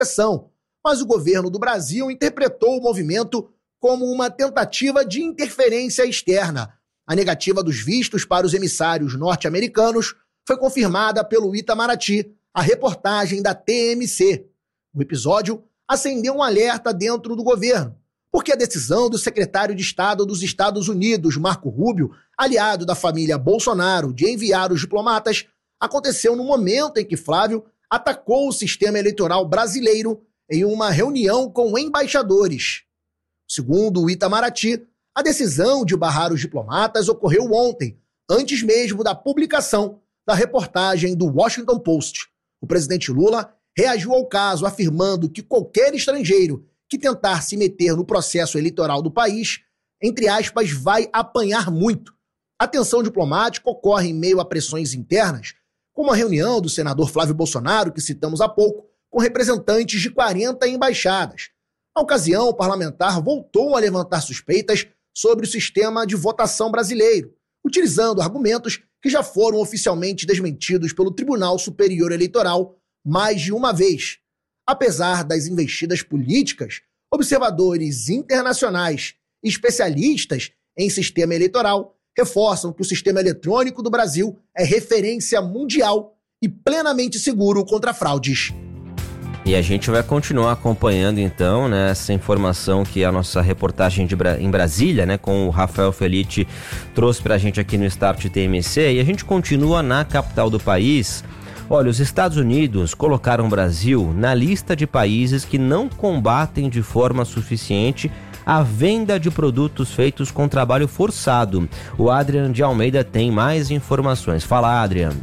pressão, mas o governo do Brasil interpretou o movimento como uma tentativa de interferência externa. A negativa dos vistos para os emissários norte-americanos foi confirmada pelo Itamaraty, a reportagem da TMC. O episódio acendeu um alerta dentro do governo, porque a decisão do secretário de Estado dos Estados Unidos, Marco Rubio, aliado da família Bolsonaro, de enviar os diplomatas, aconteceu no momento em que Flávio atacou o sistema eleitoral brasileiro em uma reunião com embaixadores. Segundo o Itamaraty, a decisão de barrar os diplomatas ocorreu ontem, antes mesmo da publicação da reportagem do Washington Post. O presidente Lula reagiu ao caso, afirmando que qualquer estrangeiro que tentar se meter no processo eleitoral do país, entre aspas, vai apanhar muito. A tensão diplomática ocorre em meio a pressões internas, como a reunião do senador Flávio Bolsonaro, que citamos há pouco, com representantes de 40 embaixadas. Na ocasião, o parlamentar voltou a levantar suspeitas sobre o sistema de votação brasileiro, utilizando argumentos que já foram oficialmente desmentidos pelo Tribunal Superior Eleitoral mais de uma vez. Apesar das investidas políticas, observadores internacionais e especialistas em sistema eleitoral reforçam que o sistema eletrônico do Brasil é referência mundial e plenamente seguro contra fraudes. E a gente vai continuar acompanhando então, né, essa informação que a nossa reportagem em Brasília, né, com o Rafael Felitti trouxe pra gente aqui no Start TMC, e a gente continua na capital do país. Olha, os Estados Unidos colocaram o Brasil na lista de países que não combatem de forma suficiente a venda de produtos feitos com trabalho forçado. O Adrian de Almeida tem mais informações. Fala, Adrian.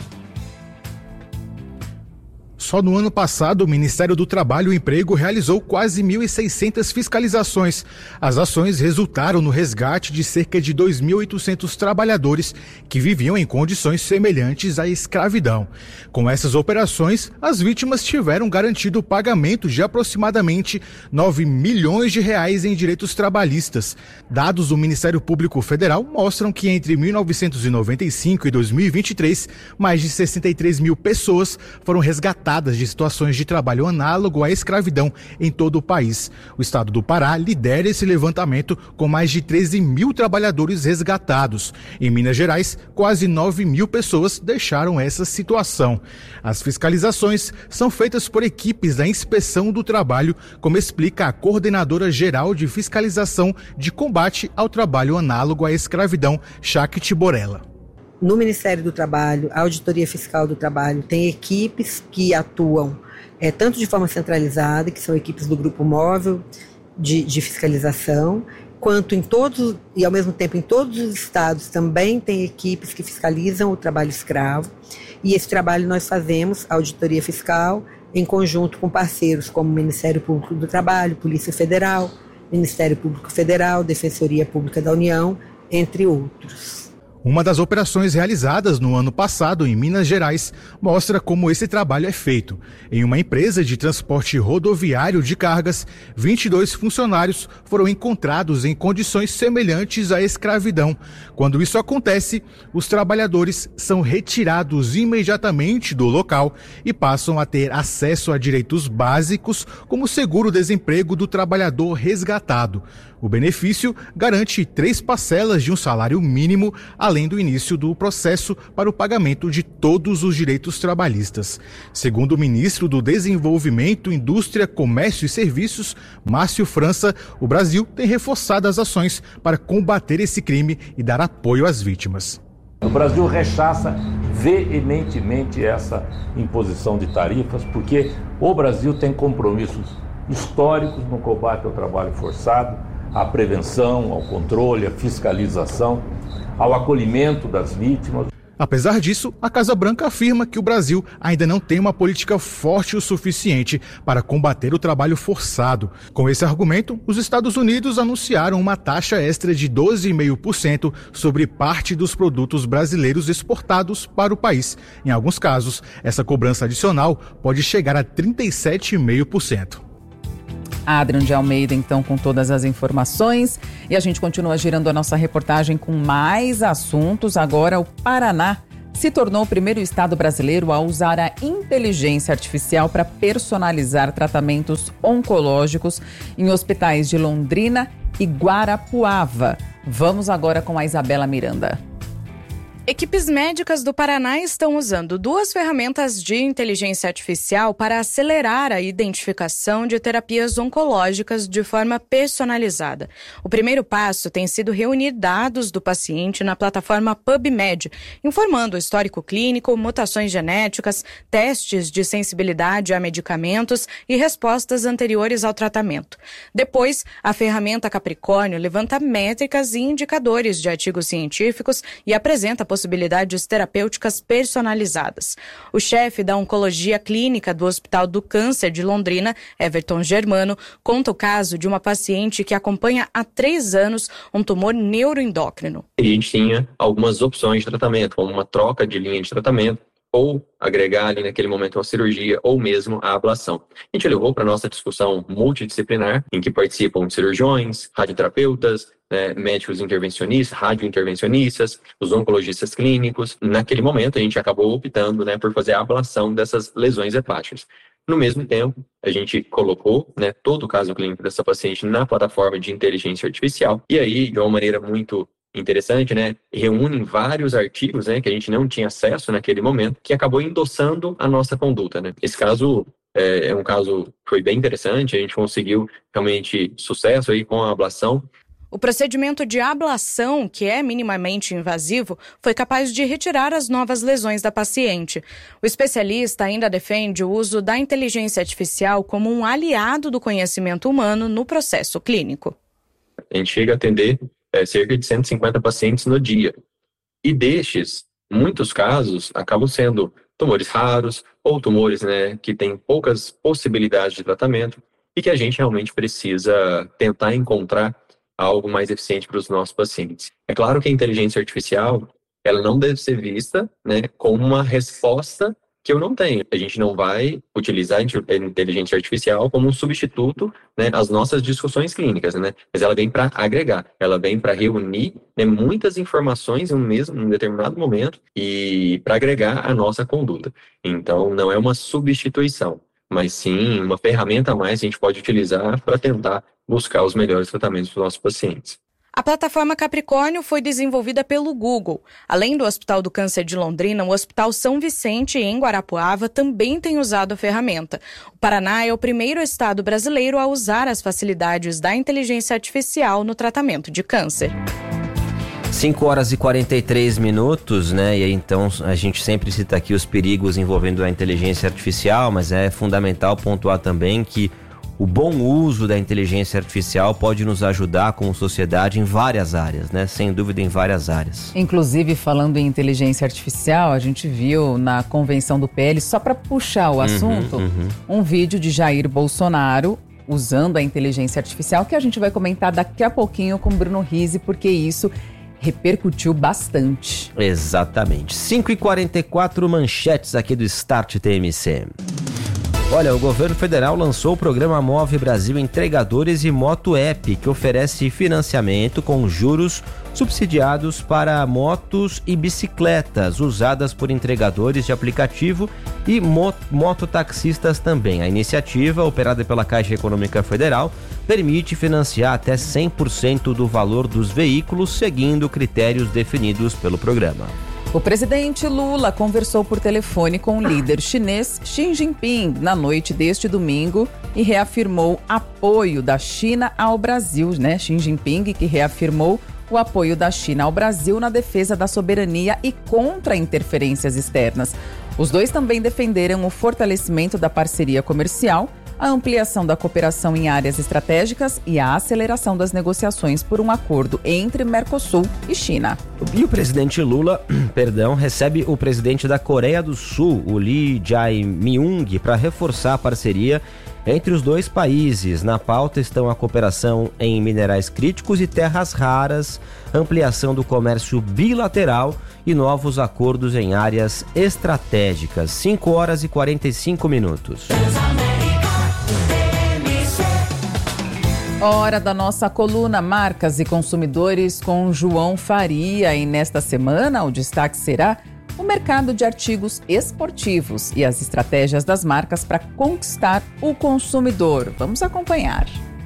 Só no ano passado, o Ministério do Trabalho e Emprego realizou quase 1.600 fiscalizações. As ações resultaram no resgate de cerca de 2.800 trabalhadores que viviam em condições semelhantes à escravidão. Com essas operações, as vítimas tiveram garantido o pagamento de aproximadamente 9 milhões de reais em direitos trabalhistas. Dados do Ministério Público Federal mostram que entre 1995 e 2023, mais de 63 mil pessoas foram resgatadas de situações de trabalho análogo à escravidão em todo o país. O estado do Pará lidera esse levantamento com mais de 13 mil trabalhadores resgatados. Em Minas Gerais, quase 9 mil pessoas deixaram essa situação. As fiscalizações são feitas por equipes da Inspeção do Trabalho, como explica a coordenadora geral de fiscalização de combate ao trabalho análogo à escravidão, Shakti Borella. No Ministério do Trabalho, a Auditoria Fiscal do Trabalho tem equipes que atuam tanto de forma centralizada, que são equipes do Grupo Móvel de Fiscalização, quanto em todos, e ao mesmo tempo em todos os estados também tem equipes que fiscalizam o trabalho escravo. E esse trabalho nós fazemos, a Auditoria Fiscal, em conjunto com parceiros como o Ministério Público do Trabalho, Polícia Federal, Ministério Público Federal, Defensoria Pública da União, entre outros. Uma das operações realizadas no ano passado em Minas Gerais mostra como esse trabalho é feito. Em uma empresa de transporte rodoviário de cargas, 22 funcionários foram encontrados em condições semelhantes à escravidão. Quando isso acontece, os trabalhadores são retirados imediatamente do local e passam a ter acesso a direitos básicos, como o seguro-desemprego do trabalhador resgatado. O benefício garante 3 parcelas de um salário mínimo, além do início do processo para o pagamento de todos os direitos trabalhistas. Segundo o ministro do Desenvolvimento, Indústria, Comércio e Serviços, Márcio França, o Brasil tem reforçado as ações para combater esse crime e dar apoio às vítimas. O Brasil rechaça veementemente essa imposição de tarifas, porque o Brasil tem compromissos históricos no combate ao trabalho forçado, à prevenção, ao controle, à fiscalização, ao acolhimento das vítimas. Apesar disso, a Casa Branca afirma que o Brasil ainda não tem uma política forte o suficiente para combater o trabalho forçado. Com esse argumento, os Estados Unidos anunciaram uma taxa extra de 12,5% sobre parte dos produtos brasileiros exportados para o país. Em alguns casos, essa cobrança adicional pode chegar a 37,5%. Adrian de Almeida, então, com todas as informações. E a gente continua girando a nossa reportagem com mais assuntos. Agora, o Paraná se tornou o primeiro estado brasileiro a usar a inteligência artificial para personalizar tratamentos oncológicos em hospitais de Londrina e Guarapuava. Vamos agora com a Isabela Miranda. Equipes médicas do Paraná estão usando 2 ferramentas de inteligência artificial para acelerar a identificação de terapias oncológicas de forma personalizada. O primeiro passo tem sido reunir dados do paciente na plataforma PubMed, informando o histórico clínico, mutações genéticas, testes de sensibilidade a medicamentos e respostas anteriores ao tratamento. Depois, a ferramenta Capricórnio levanta métricas e indicadores de artigos científicos e apresenta possibilidades terapêuticas personalizadas. O chefe da Oncologia Clínica do Hospital do Câncer de Londrina, Everton Germano, conta o caso de uma paciente que acompanha há 3 anos um tumor neuroendócrino. A gente tinha algumas opções de tratamento, como uma troca de linha de tratamento, ou agregar ali naquele momento uma cirurgia, ou mesmo a ablação. A gente levou para a nossa discussão multidisciplinar, em que participam cirurgiões, radioterapeutas, médicos intervencionistas, radiointervencionistas, os oncologistas clínicos. Naquele momento, a gente acabou optando por fazer a ablação dessas lesões hepáticas. No mesmo tempo, a gente colocou todo o caso clínico dessa paciente na plataforma de inteligência artificial. E aí, de uma maneira muito interessante, reúnem vários artigos que a gente não tinha acesso naquele momento, que acabou endossando a nossa conduta. Esse caso é um caso que foi bem interessante, a gente conseguiu realmente sucesso aí com a ablação. O procedimento de ablação, que é minimamente invasivo, foi capaz de retirar as novas lesões da paciente. O especialista ainda defende o uso da inteligência artificial como um aliado do conhecimento humano no processo clínico. A gente chega a atender cerca de 150 pacientes no dia. E destes, muitos casos acabam sendo tumores raros ou tumores que têm poucas possibilidades de tratamento e que a gente realmente precisa tentar encontrar algo mais eficiente para os nossos pacientes. É claro que a inteligência artificial ela não deve ser vista como uma resposta que eu não tenho. A gente não vai utilizar a inteligência artificial como um substituto às nossas discussões clínicas, mas ela vem para agregar, ela vem para reunir muitas informações em um determinado momento e para agregar a nossa conduta. Então, não é uma substituição, mas sim uma ferramenta a mais que a gente pode utilizar para tentar buscar os melhores tratamentos para os nossos pacientes. A plataforma Capricórnio foi desenvolvida pelo Google. Além do Hospital do Câncer de Londrina, o Hospital São Vicente, em Guarapuava, também tem usado a ferramenta. O Paraná é o primeiro estado brasileiro a usar as facilidades da inteligência artificial no tratamento de câncer. 5h43, E aí, então, a gente sempre cita aqui os perigos envolvendo a inteligência artificial, mas é fundamental pontuar também que o bom uso da inteligência artificial pode nos ajudar como sociedade em várias áreas, Sem dúvida, em várias áreas. Inclusive, falando em inteligência artificial, a gente viu na convenção do PL, só para puxar o assunto, um vídeo de Jair Bolsonaro usando a inteligência artificial, que a gente vai comentar daqui a pouquinho com Bruno Rizzi, porque isso repercutiu bastante. Exatamente. 5h44, manchetes aqui do Start TMC. Olha, o governo federal lançou o programa Move Brasil Entregadores e Moto App, que oferece financiamento com juros subsidiados para motos e bicicletas usadas por entregadores de aplicativo e mototaxistas também. A iniciativa, operada pela Caixa Econômica Federal, permite financiar até 100% do valor dos veículos, seguindo critérios definidos pelo programa. O presidente Lula conversou por telefone com o líder chinês Xi Jinping na noite deste domingo e reafirmou apoio da China ao Brasil, Xi Jinping, que reafirmou o apoio da China ao Brasil na defesa da soberania e contra interferências externas. Os dois também defenderam o fortalecimento da parceria comercial, a ampliação da cooperação em áreas estratégicas e a aceleração das negociações por um acordo entre Mercosul e China. E o presidente Lula, recebe o presidente da Coreia do Sul, o Lee Jae-myung, para reforçar a parceria entre os dois países. Na pauta estão a cooperação em minerais críticos e terras raras, ampliação do comércio bilateral e novos acordos em áreas estratégicas. 5h45. Hora da nossa coluna Marcas e Consumidores com João Faria. E nesta semana o destaque será o mercado de artigos esportivos e as estratégias das marcas para conquistar o consumidor. Vamos acompanhar.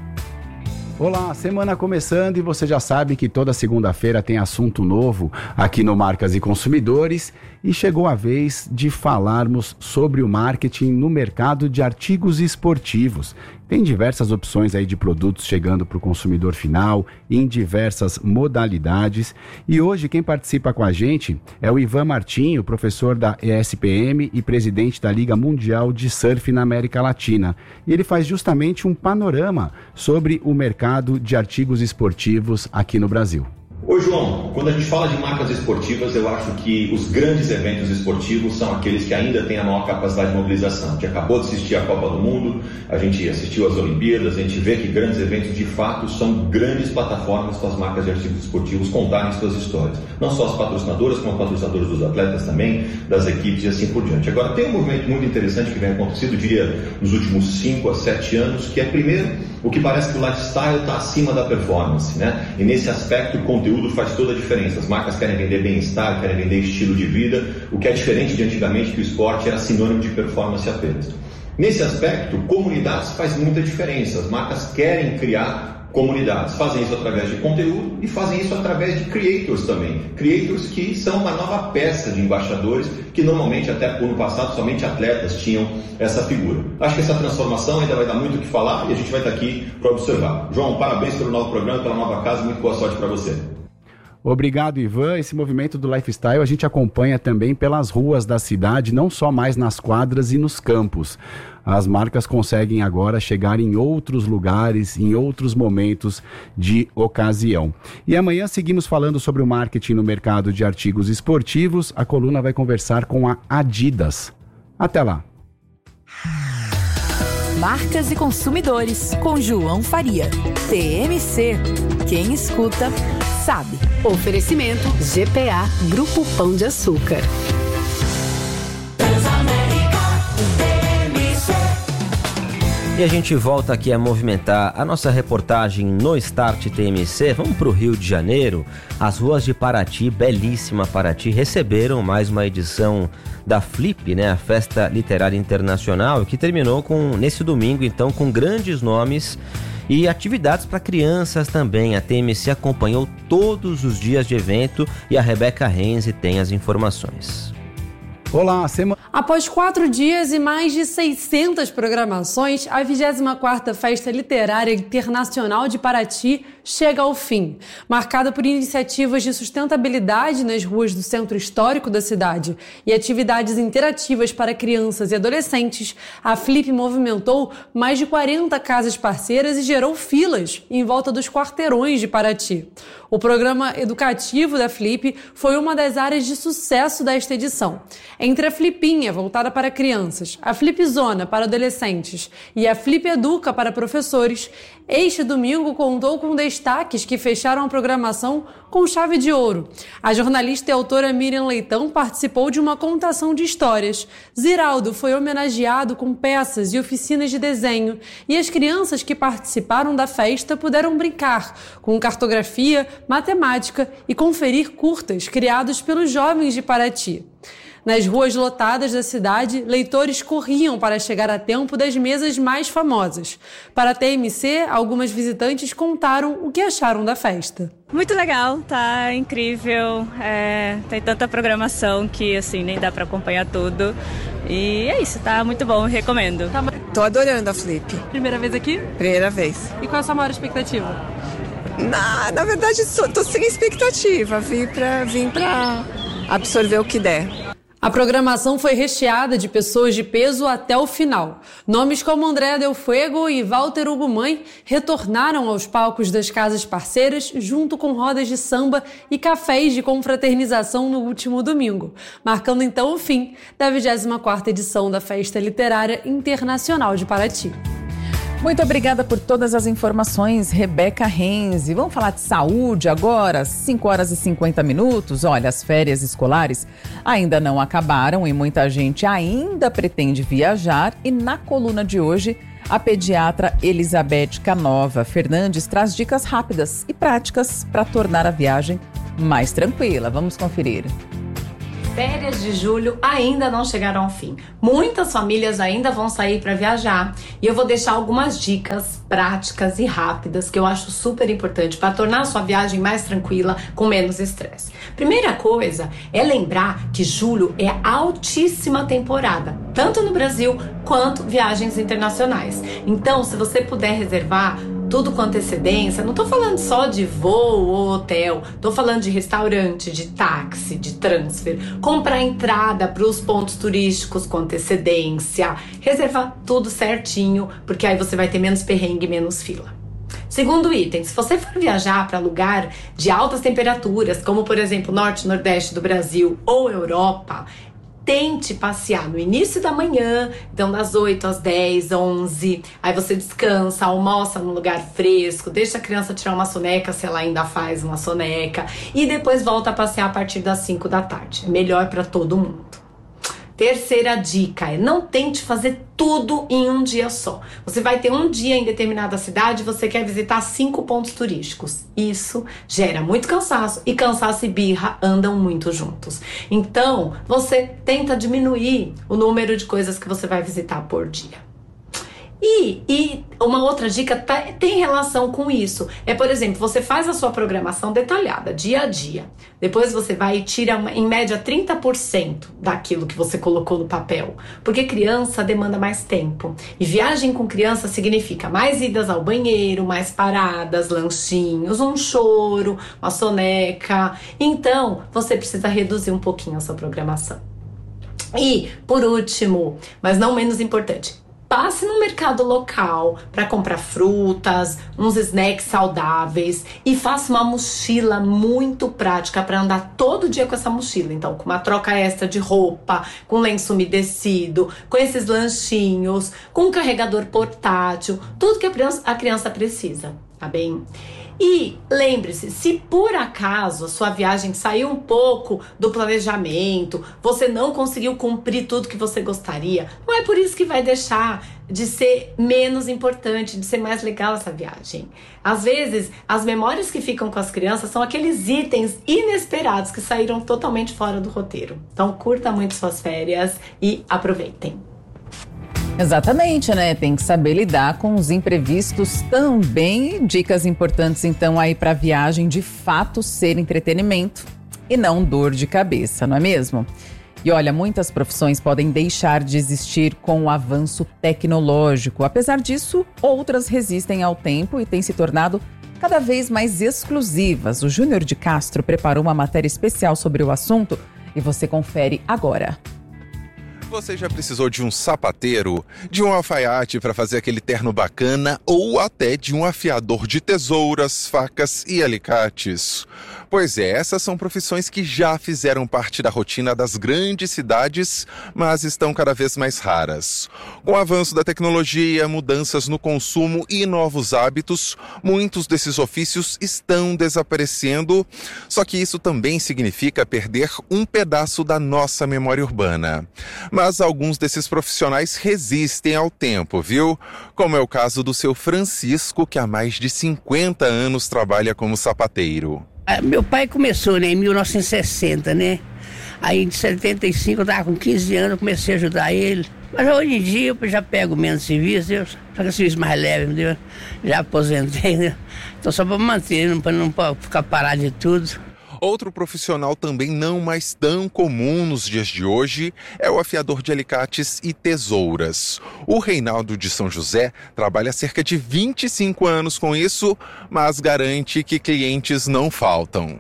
Olá, semana começando e você já sabe que toda segunda-feira tem assunto novo aqui no Marcas e Consumidores e chegou a vez de falarmos sobre o marketing no mercado de artigos esportivos. Tem diversas opções aí de produtos chegando para o consumidor final em diversas modalidades e hoje quem participa com a gente é o Ivan Martinho, professor da ESPM e presidente da Liga Mundial de Surf na América Latina. E ele faz justamente um panorama sobre o mercado de artigos esportivos aqui no Brasil. Oi, João. Quando a gente fala de marcas esportivas, eu acho que os grandes eventos esportivos são aqueles que ainda têm a maior capacidade de mobilização. A gente acabou de assistir a Copa do Mundo, a gente assistiu às Olimpíadas, a gente vê que grandes eventos, de fato, são grandes plataformas para as marcas de artigos esportivos contarem suas histórias. Não só as patrocinadoras, como as patrocinadoras dos atletas também, das equipes e assim por diante. Agora, tem um movimento muito interessante que vem acontecendo nos últimos 5 a 7 anos, que é, primeiro, o que parece que o lifestyle está acima da performance, né? E nesse aspecto, o conteúdo faz toda a diferença. As marcas querem vender bem-estar, querem vender estilo de vida, o que é diferente de antigamente, que o esporte era sinônimo de performance apenas. Nesse aspecto, comunidades faz muita diferença. As marcas querem criar comunidades, fazem isso através de conteúdo e fazem isso através de creators também. Creators que são uma nova peça de embaixadores que normalmente, até no passado, somente atletas tinham essa figura. Acho que essa transformação ainda vai dar muito o que falar e a gente vai estar aqui para observar. João, parabéns pelo novo programa, pela nova casa, muito boa sorte para você. Obrigado, Ivan. Esse movimento do lifestyle a gente acompanha também pelas ruas da cidade, não só mais nas quadras e nos campos. As marcas conseguem agora chegar em outros lugares, em outros momentos de ocasião. E amanhã seguimos falando sobre o marketing no mercado de artigos esportivos. A coluna vai conversar com a Adidas. Até lá. Marcas e Consumidores, com João Faria. TMC. Quem escuta, sabe. Oferecimento GPA, Grupo Pão de Açúcar. E a gente volta aqui a movimentar a nossa reportagem no Start TMC. Vamos para o Rio de Janeiro. As ruas de Paraty, belíssima Paraty, receberam mais uma edição da Flip, né, a Festa Literária Internacional, que terminou nesse domingo, então, com grandes nomes e atividades para crianças também. A TMC acompanhou todos os dias de evento e a Rebeca Renzi tem as informações. Olá, Após 4 dias e mais de 600 programações, a 24ª Festa Literária Internacional de Paraty chega ao fim. Marcada por iniciativas de sustentabilidade nas ruas do centro histórico da cidade e atividades interativas para crianças e adolescentes, a Flip movimentou mais de 40 casas parceiras e gerou filas em volta dos quarteirões de Paraty. O programa educativo da Flip foi uma das áreas de sucesso desta edição. Entre a Flipinha, voltada para crianças, a Flipzona para adolescentes e a Flip Educa para professores, este domingo contou com destaques que fecharam a programação com chave de ouro. A jornalista e autora Miriam Leitão participou de uma contação de histórias. Ziraldo foi homenageado com peças e oficinas de desenho, e as crianças que participaram da festa puderam brincar com cartografia, matemática e conferir curtas criados pelos jovens de Paraty. Nas ruas lotadas da cidade, leitores corriam para chegar a tempo das mesas mais famosas. Para a TMC, algumas visitantes contaram o que acharam da festa. Muito legal, tá incrível, tem tanta programação que assim nem dá para acompanhar tudo. E é isso, tá muito bom, recomendo. Tô adorando a Flip. Primeira vez aqui? Primeira vez. E qual é a sua maior expectativa? Na verdade, tô sem expectativa, vim pra absorver o que der. A programação foi recheada de pessoas de peso até o final. Nomes como André Del Fuego e Walter Ugumãe retornaram aos palcos das casas parceiras junto com rodas de samba e cafés de confraternização no último domingo, marcando então o fim da 24ª edição da Festa Literária Internacional de Paraty. Muito obrigada por todas as informações, Rebeca Renzi. Vamos falar de saúde agora, 5 horas e 50 minutos. Olha, as férias escolares ainda não acabaram e muita gente ainda pretende viajar. E na coluna de hoje, a pediatra Elizabeth Canova Fernandes traz dicas rápidas e práticas para tornar a viagem mais tranquila. Vamos conferir. férias de julho ainda não chegaram ao fim. Muitas famílias ainda vão sair para viajar e eu vou deixar algumas dicas práticas e rápidas que eu acho super importante para tornar a sua viagem mais tranquila, com menos estresse. Primeira coisa é lembrar que julho é altíssima temporada, tanto no Brasil quanto viagens internacionais. Então, se você puder reservar tudo com antecedência, não tô falando só de voo ou hotel, tô falando de restaurante, de táxi, de transfer, comprar entrada para os pontos turísticos com antecedência, reservar tudo certinho, porque aí você vai ter menos perrengue e menos fila. Segundo item, se você for viajar para lugar de altas temperaturas, como por exemplo Norte e Nordeste do Brasil ou Europa, tente passear no início da manhã, então das 8 às 10, 11, aí você descansa, almoça num lugar fresco, deixa a criança tirar uma soneca, se ela ainda faz uma soneca, e depois volta a passear a partir das 5 da tarde. É melhor para todo mundo. Terceira dica é: não tente fazer tudo em um dia só. Você vai ter um dia em determinada cidade e você quer visitar 5 pontos turísticos. Isso gera muito cansaço, e cansaço e birra andam muito juntos. Então, você tenta diminuir o número de coisas que você vai visitar por dia. E uma outra dica tem relação com isso. É, por exemplo, você faz a sua programação detalhada, dia a dia. Depois você vai e tira, em média, 30% daquilo que você colocou no papel. Porque criança demanda mais tempo. E viagem com criança significa mais idas ao banheiro, mais paradas, lanchinhos, um choro, uma soneca. Então, você precisa reduzir um pouquinho a sua programação. E, por último, mas não menos importante, passe no mercado local para comprar frutas, uns snacks saudáveis e faça uma mochila muito prática para andar todo dia com essa mochila. Então, com uma troca extra de roupa, com lenço umedecido, com esses lanchinhos, com um carregador portátil, tudo que a criança precisa, tá bem? E lembre-se, se por acaso a sua viagem saiu um pouco do planejamento, você não conseguiu cumprir tudo que você gostaria, não é por isso que vai deixar de ser menos importante, de ser mais legal essa viagem. Às vezes, as memórias que ficam com as crianças são aqueles itens inesperados que saíram totalmente fora do roteiro. Então, curta muito suas férias e aproveitem. Exatamente, né? Tem que saber lidar com os imprevistos também. Dicas importantes, então, aí para viagem de fato ser entretenimento e não dor de cabeça, não é mesmo? E olha, muitas profissões podem deixar de existir com o avanço tecnológico. Apesar disso, outras resistem ao tempo e têm se tornado cada vez mais exclusivas. O Júnior de Castro preparou uma matéria especial sobre o assunto e você confere agora. Você já precisou de um sapateiro, de um alfaiate para fazer aquele terno bacana ou até de um afiador de tesouras, facas e alicates? Pois é, essas são profissões que já fizeram parte da rotina das grandes cidades, mas estão cada vez mais raras. Com o avanço da tecnologia, mudanças no consumo e novos hábitos, muitos desses ofícios estão desaparecendo, só que isso também significa perder um pedaço da nossa memória urbana. Mas alguns desses profissionais resistem ao tempo, viu? Como é o caso do seu Francisco, que há mais de 50 anos trabalha como sapateiro. Meu pai começou, né, em 1960, né? Aí, de 75, eu tava com 15 anos, eu comecei a ajudar ele. Mas hoje em dia, eu já pego menos serviço, eu faço serviço mais leve, entendeu? Já aposentei, né? Então, só para manter, para não ficar parado de tudo. Outro profissional também não mais tão comum nos dias de hoje é o afiador de alicates e tesouras. O Reinaldo de São José trabalha há cerca de 25 anos com isso, mas garante que clientes não faltam.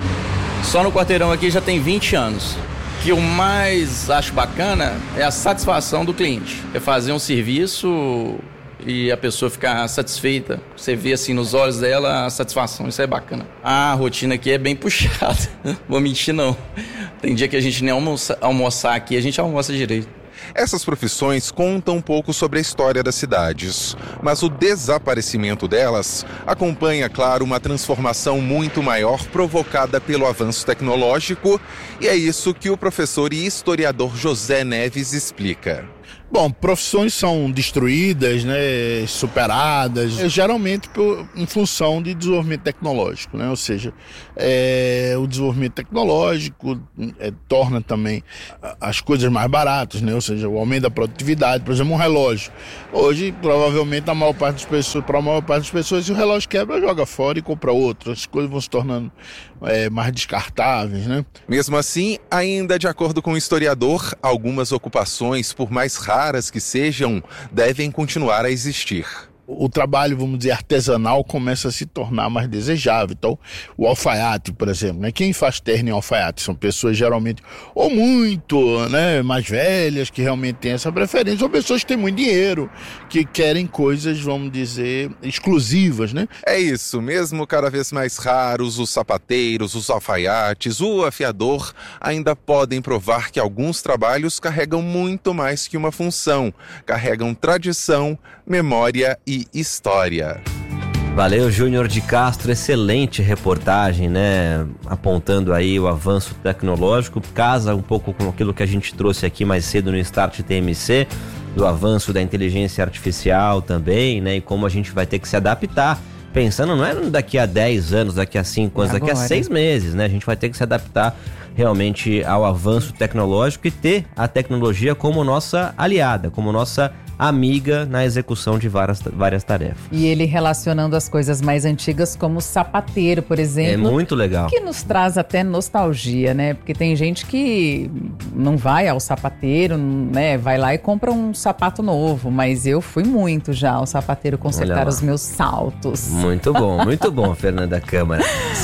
Só no quarteirão aqui já tem 20 anos. O que eu mais acho bacana é a satisfação do cliente. É fazer um serviço e a pessoa ficar satisfeita. Você vê assim nos olhos dela a satisfação, isso é bacana. A rotina aqui é bem puxada, vou mentir não. Tem dia que a gente nem almoçar aqui, a gente almoça direito. Essas profissões contam um pouco sobre a história das cidades, mas o desaparecimento delas acompanha, claro, uma transformação muito maior provocada pelo avanço tecnológico, e é isso que o professor e historiador José Neves explica. Bom, profissões são destruídas, né, superadas, geralmente em função de desenvolvimento tecnológico, né? Ou seja, o desenvolvimento tecnológico torna também as coisas mais baratas, né? Ou seja, o aumento da produtividade. Por exemplo, um relógio. Hoje, provavelmente, para a maior parte das pessoas, se o relógio quebra, joga fora e compra outro. As coisas vão se tornando mais descartáveis, né? Mesmo assim, ainda de acordo com o historiador, algumas ocupações, por mais raras que sejam, devem continuar a existir. O trabalho, vamos dizer, artesanal começa a se tornar mais desejável. Então, o alfaiate, por exemplo, né? Quem faz terno em alfaiate são pessoas geralmente ou muito, né, mais velhas, que realmente têm essa preferência, ou pessoas que têm muito dinheiro, que querem coisas, vamos dizer, exclusivas, né? É isso, mesmo cada vez mais raros, os sapateiros, os alfaiates, o afiador ainda podem provar que alguns trabalhos carregam muito mais que uma função, carregam tradição, memória e história. Valeu, Júnior de Castro, excelente reportagem, né? Apontando aí o avanço tecnológico, casa um pouco com aquilo que a gente trouxe aqui mais cedo no Start TMC, do avanço da inteligência artificial também, né? E como a gente vai ter que se adaptar, pensando não é daqui a 10 anos, daqui a 5 anos, daqui a 6 meses, né? A gente vai ter que se adaptar realmente ao avanço tecnológico e ter a tecnologia como nossa aliada, como nossa amiga na execução de várias tarefas. E ele relacionando as coisas mais antigas como o sapateiro, por exemplo. É muito legal. Que nos traz até nostalgia, né? Porque tem gente que não vai ao sapateiro, né? Vai lá e compra um sapato novo. Mas eu fui muito já ao sapateiro consertar os meus saltos. Muito bom, Fernanda Câmara.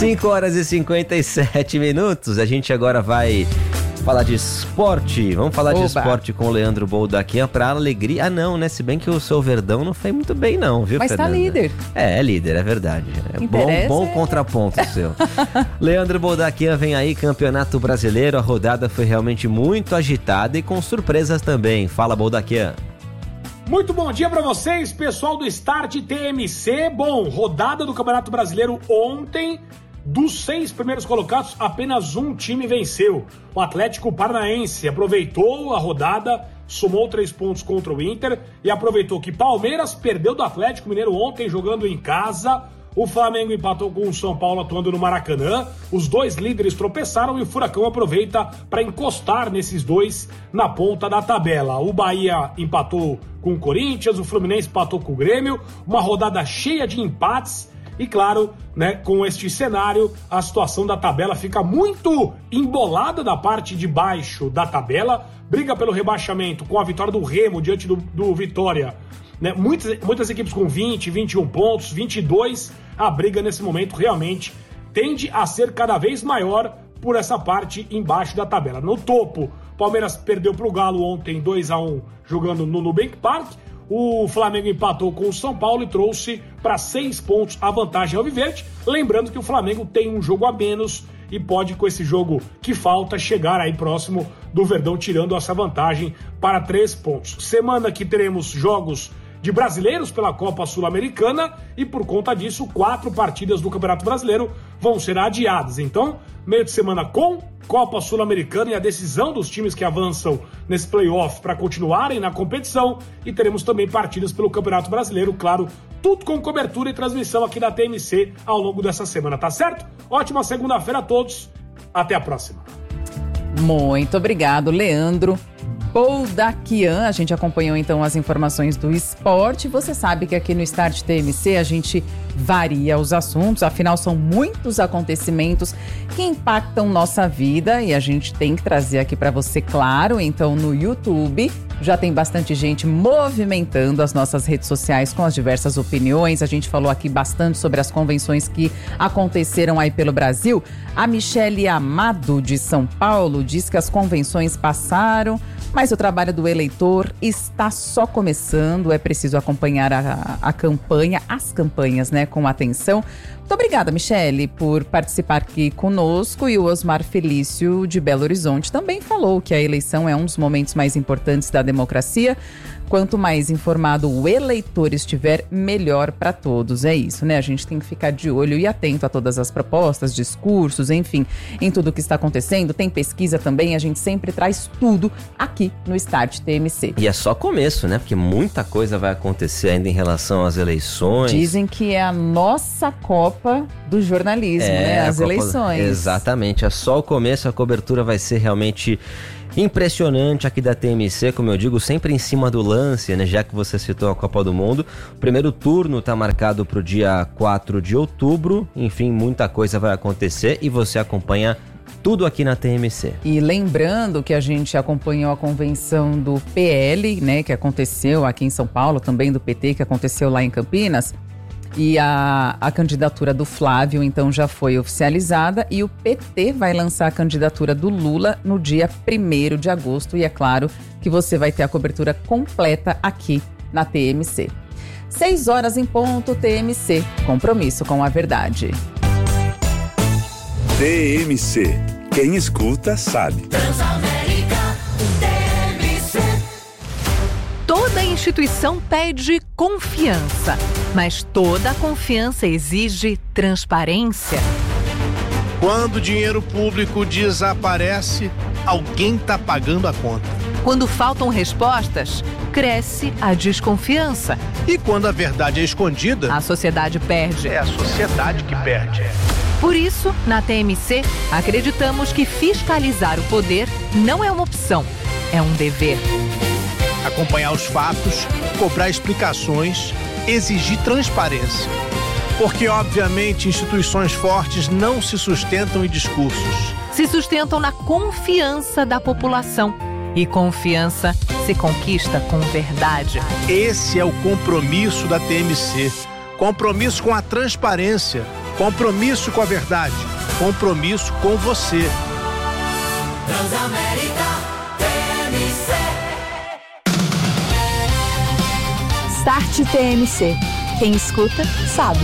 5h57. A gente agora vai falar de esporte. Vamos falar de esporte com o Leandro Boldaquian para alegria. Ah, não, né? Se bem que o seu Verdão não foi muito bem não, viu, mas Fernanda? Mas tá líder. É líder, é verdade. É bom contraponto o seu. Leandro Boldaquian vem aí, Campeonato Brasileiro. A rodada foi realmente muito agitada e com surpresas também. Fala, Boldaquian. Muito bom dia para vocês, pessoal do Start TMC. Bom, rodada do Campeonato Brasileiro ontem. Dos 6 primeiros colocados, apenas um time venceu. O Atlético Paranaense aproveitou a rodada, somou 3 pontos contra o Inter e aproveitou que Palmeiras perdeu do Atlético Mineiro ontem jogando em casa. O Flamengo empatou com o São Paulo atuando no Maracanã. Os dois líderes tropeçaram e o Furacão aproveita para encostar nesses dois na ponta da tabela. O Bahia empatou com o Corinthians, o Fluminense empatou com o Grêmio. Uma rodada cheia de empates. E claro, né, com este cenário, a situação da tabela fica muito embolada da parte de baixo da tabela. Briga pelo rebaixamento com a vitória do Remo diante do Vitória. Né, muitas equipes com 20, 21 pontos, 22. A briga nesse momento realmente tende a ser cada vez maior por essa parte embaixo da tabela. No topo, Palmeiras perdeu para o Galo ontem 2-1 jogando no Nubank Park. O Flamengo empatou com o São Paulo e trouxe para 6 pontos a vantagem alviverde. Lembrando que o Flamengo tem um jogo a menos e pode, com esse jogo que falta, chegar aí próximo do Verdão, tirando essa vantagem para 3 pontos. Semana que teremos jogos de brasileiros pela Copa Sul-Americana e, por conta disso, 4 partidas do Campeonato Brasileiro vão ser adiadas. Então, meio de semana com Copa Sul-Americana e a decisão dos times que avançam nesse playoff para continuarem na competição, e teremos também partidas pelo Campeonato Brasileiro, claro, tudo com cobertura e transmissão aqui da TMC ao longo dessa semana, tá certo? Ótima segunda-feira a todos, até a próxima. Muito obrigado, Leandro Boldaquian. A gente acompanhou então as informações do esporte. Você sabe que aqui no Start TMC a gente varia os assuntos, afinal são muitos acontecimentos que impactam nossa vida e a gente tem que trazer aqui para você, claro. Então no YouTube já tem bastante gente movimentando as nossas redes sociais com as diversas opiniões. A gente falou aqui bastante sobre as convenções que aconteceram aí pelo Brasil. A Michele Amado, de São Paulo, diz que as convenções passaram, mas o trabalho do eleitor está só começando. É preciso acompanhar a campanha, as campanhas, né, com atenção. Muito obrigada, Michele, por participar aqui conosco. E o Osmar Felício, de Belo Horizonte, também falou que a eleição é um dos momentos mais importantes da democracia. quanto mais informado o eleitor estiver, melhor para todos. É isso, né? A gente tem que ficar de olho e atento a todas as propostas, discursos, enfim, em tudo o que está acontecendo. Tem pesquisa também, a gente sempre traz tudo aqui no Start TMC. E é só começo, né? Porque muita coisa vai acontecer ainda em relação às eleições. Dizem que é a nossa Copa do jornalismo, né? As eleições. Exatamente, é só o começo, a cobertura vai ser realmente impressionante aqui da TMC, como eu digo, sempre em cima do lance, né? Já que você citou a Copa do Mundo. O primeiro turno está marcado para o dia 4 de outubro. Enfim, muita coisa vai acontecer e você acompanha tudo aqui na TMC. E lembrando que a gente acompanhou a convenção do PL, né? Que aconteceu aqui em São Paulo, também do PT, que aconteceu lá em Campinas. E a candidatura do Flávio, então, já foi oficializada e o PT vai lançar a candidatura do Lula no dia 1º de agosto. E é claro que você vai ter a cobertura completa aqui na TMC. 6 horas em ponto, TMC. Compromisso com a verdade. TMC. Quem escuta sabe. Toda instituição pede confiança, mas toda confiança exige transparência. Quando o dinheiro público desaparece, alguém está pagando a conta. Quando faltam respostas, cresce a desconfiança. E quando a verdade é escondida, a sociedade perde. É a sociedade que perde. Por isso, na TMC, acreditamos que fiscalizar o poder não é uma opção, é um dever. Acompanhar os fatos, cobrar explicações, exigir transparência. Porque, obviamente, instituições fortes não se sustentam em discursos. Se sustentam na confiança da população. E confiança se conquista com verdade. Esse é o compromisso da TMC. Compromisso com a transparência. Compromisso com a verdade. Compromisso com você. Transamérica TMC. Start TMC. Quem escuta, sabe.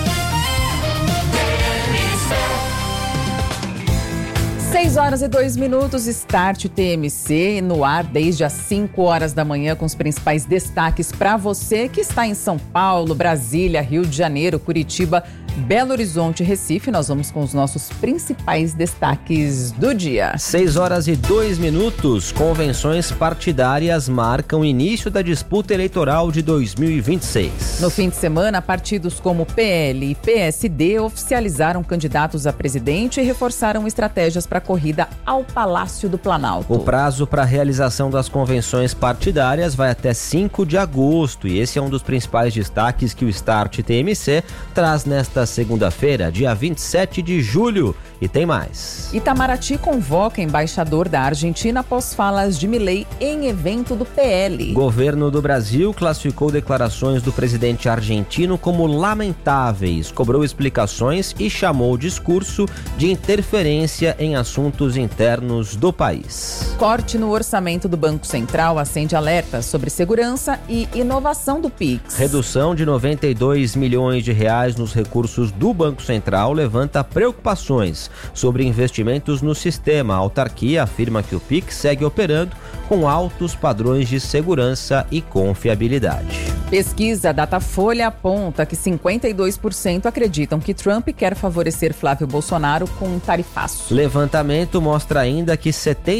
6 horas e 2 minutos, Start TMC no ar desde as 5 horas da manhã com os principais destaques para você que está em São Paulo, Brasília, Rio de Janeiro, Curitiba, Belo Horizonte e Recife. Nós vamos com os nossos principais destaques do dia. 6 horas e 2 minutos. Convenções partidárias marcam o início da disputa eleitoral de 2026. No fim de semana, partidos como PL e PSD oficializaram candidatos a presidente e reforçaram estratégias para a corrida ao Palácio do Planalto. O prazo para a realização das convenções partidárias vai até 5 de agosto e esse é um dos principais destaques que o Start TMC traz nesta segunda-feira, dia 27 de julho. E tem mais. Itamaraty convoca embaixador da Argentina após falas de Milei em evento do PL. Governo do Brasil classificou declarações do presidente argentino como lamentáveis, cobrou explicações e chamou o discurso de interferência em assuntos internos do país. Corte no orçamento do Banco Central acende alertas sobre segurança e inovação do Pix. Redução de 92 milhões de reais nos recursos do Banco Central levanta preocupações sobre investimentos no sistema. A autarquia afirma que o Pix segue operando com altos padrões de segurança e confiabilidade. Pesquisa Datafolha aponta que 52% acreditam que Trump quer favorecer Flávio Bolsonaro com um tarifaço. Levantamento mostra ainda que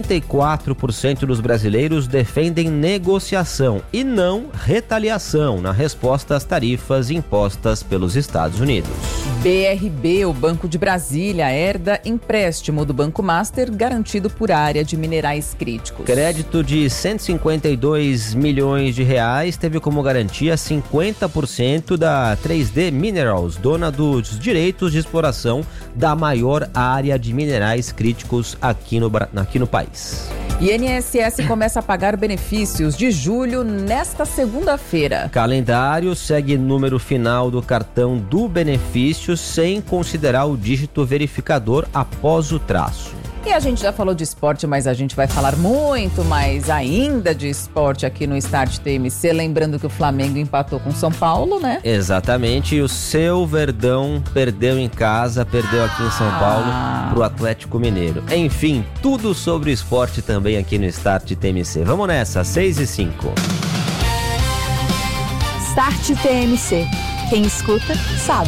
74% dos brasileiros defendem negociação e não retaliação na resposta às tarifas impostas pelos Estados Unidos. BRB, o Banco de Brasília, herda empréstimo do Banco Master garantido por área de minerais críticos. Crédito de 152 milhões de reais teve como garantia 50% da 3D Minerals, dona dos direitos de exploração da maior área de minerais críticos aqui no país. INSS começa a pagar benefícios de julho nesta segunda-feira. Calendário segue número final do cartão do benefício sem considerar o dígito verificador após o traço. E a gente já falou de esporte, mas a gente vai falar muito mais ainda de esporte aqui no Start TMC. Lembrando que o Flamengo empatou com São Paulo, né? Exatamente. E o seu Verdão perdeu em casa, perdeu aqui em São Paulo pro Atlético Mineiro. Enfim, tudo sobre esporte também aqui no Start TMC. Vamos nessa, 6 e 5. Start TMC. Quem escuta, sabe.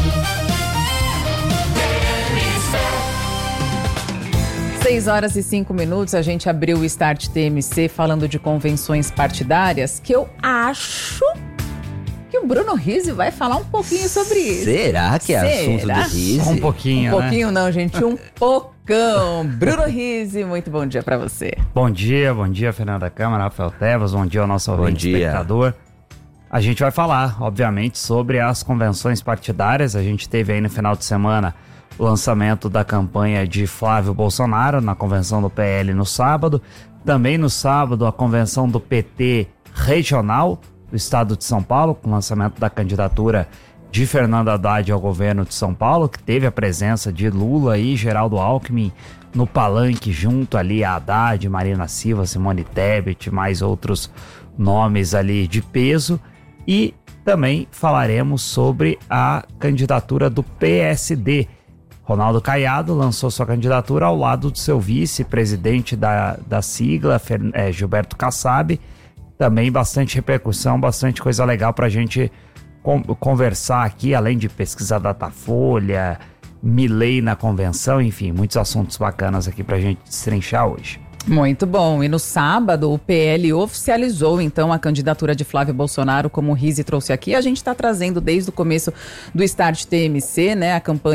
6h05, a gente abriu o Start TMC falando de convenções partidárias, que eu acho que o Bruno Rizzi vai falar um pouquinho sobre isso. Será que é assunto do Rizzi? Um pouquinho, Um pouquinho não, gente, um pocão. Bruno Rizzi, muito bom dia pra você. Bom dia, Fernanda Câmara, Rafael Tebas, bom dia ao nosso ouvinte espectador. A gente vai falar, obviamente, sobre as convenções partidárias. A gente teve aí no final de semana o lançamento da campanha de Flávio Bolsonaro na convenção do PL no sábado. Também no sábado a convenção do PT regional do estado de São Paulo, com o lançamento da candidatura de Fernando Haddad ao governo de São Paulo, que teve a presença de Lula e Geraldo Alckmin no palanque junto ali a Haddad, Marina Silva, Simone Tebet, mais outros nomes ali de peso. E também falaremos sobre a candidatura do PSD. Ronaldo Caiado lançou sua candidatura ao lado do seu vice-presidente da sigla, Gilberto Kassab. Também bastante repercussão, bastante coisa legal para a gente conversar aqui, além de pesquisa Datafolha, Milei na convenção, enfim, muitos assuntos bacanas aqui para a gente destrinchar hoje. Muito bom. E no sábado, o PL oficializou, então, a candidatura de Flávio Bolsonaro, como o Rizzi trouxe aqui. A gente está trazendo desde o começo do Start TMC, né,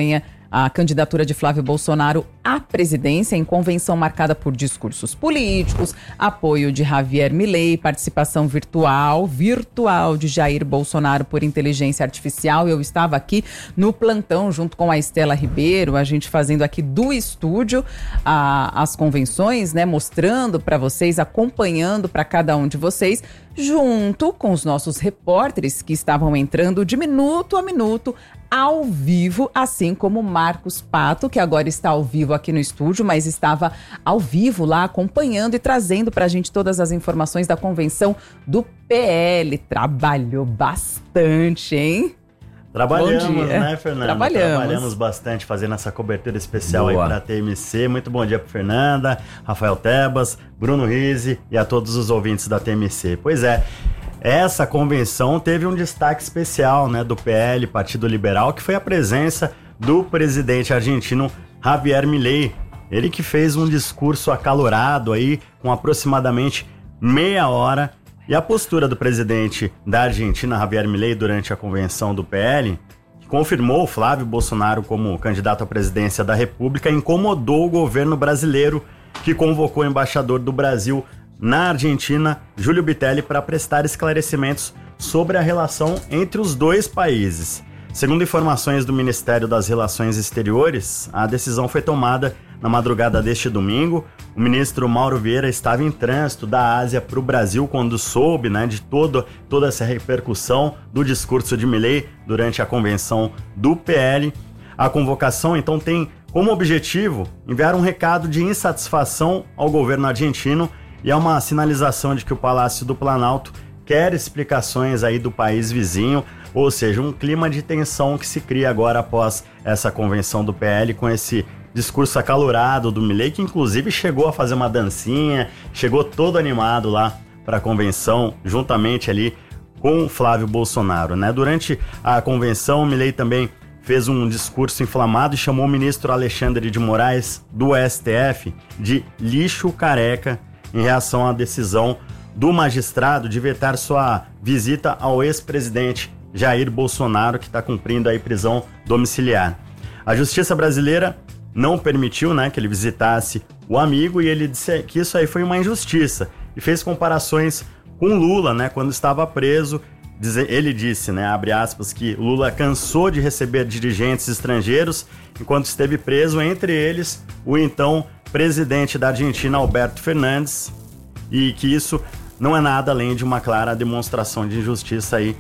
a candidatura de Flávio Bolsonaro à presidência, em convenção marcada por discursos políticos, apoio de Javier Milei, participação virtual de Jair Bolsonaro por inteligência artificial. Eu estava aqui no plantão junto com a Estela Ribeiro, a gente fazendo aqui do estúdio as convenções, né, mostrando para vocês, acompanhando para cada um de vocês, junto com os nossos repórteres que estavam entrando de minuto a minuto, ao vivo, assim como Marcos Pato, que agora está ao vivo aqui no estúdio, mas estava ao vivo lá acompanhando e trazendo pra gente todas as informações da convenção do PL. Trabalhou bastante, hein? Trabalhamos, né, Fernanda? Trabalhamos bastante fazendo essa cobertura especial aí para a TMC. Muito bom dia para Fernanda, Rafael Tebas, Bruno Rizzi e a todos os ouvintes da TMC. Pois é, essa convenção teve um destaque especial, né, do PL, Partido Liberal, que foi a presença do presidente argentino Javier Milei. Ele que fez um discurso acalorado aí, com aproximadamente meia hora. E a postura do presidente da Argentina, Javier Milei, durante a convenção do PL, que confirmou Flávio Bolsonaro como candidato à presidência da República, incomodou o governo brasileiro, que convocou o embaixador do Brasil na Argentina, Júlio Bitelli, para prestar esclarecimentos sobre a relação entre os dois países. Segundo informações do Ministério das Relações Exteriores, a decisão foi tomada na madrugada deste domingo. O ministro Mauro Vieira estava em trânsito da Ásia para o Brasil quando soube, né, de toda essa repercussão do discurso de Milei durante a convenção do PL. A convocação, então, tem como objetivo enviar um recado de insatisfação ao governo argentino e é uma sinalização de que o Palácio do Planalto quer explicações aí do país vizinho, ou seja, um clima de tensão que se cria agora após essa convenção do PL com esse discurso acalorado do Milei, que inclusive chegou a fazer uma dancinha, chegou todo animado lá para a convenção, juntamente ali com Flávio Bolsonaro, né? Durante a convenção, o Milei também fez um discurso inflamado e chamou o ministro Alexandre de Moraes do STF de lixo careca, em reação à decisão do magistrado de vetar sua visita ao ex-presidente Jair Bolsonaro, que está cumprindo aí prisão domiciliar. A justiça brasileira não permitiu, né, que ele visitasse o amigo, e ele disse que isso aí foi uma injustiça e fez comparações com Lula, né, quando estava preso. Ele disse, né, abre aspas, que Lula cansou de receber dirigentes estrangeiros enquanto esteve preso, entre eles o então presidente da Argentina, Alberto Fernandes, e que isso não é nada além de uma clara demonstração de injustiça aí,